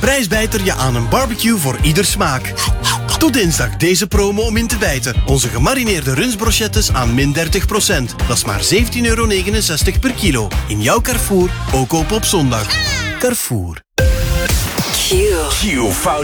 Prijsbijter je aan een barbecue voor ieder smaak. Tot dinsdag deze promo om in te bijten. Onze gemarineerde rundsbrochettes aan min 30%. Dat is maar €17,69 per kilo. In jouw Carrefour, ook open op zondag. Carrefour. Q.